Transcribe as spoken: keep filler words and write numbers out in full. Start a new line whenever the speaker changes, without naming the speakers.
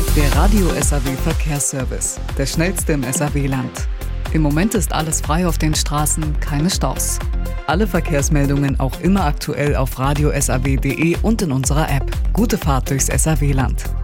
Der Radio-S A W Verkehrsservice, der schnellste im S A W-Land. Im Moment ist alles frei auf den Straßen, keine Staus. Alle Verkehrsmeldungen auch immer aktuell auf radio s a w punkt d e und in unserer App. Gute Fahrt durchs S A W-Land.